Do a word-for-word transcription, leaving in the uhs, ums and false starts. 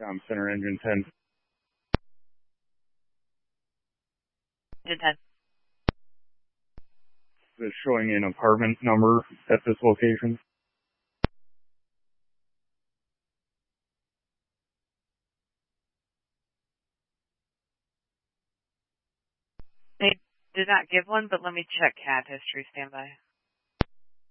Tom Center, engine ten. Engine ten. Is showing an apartment number at this location. They did not give one, but let me check C A D history. Stand by.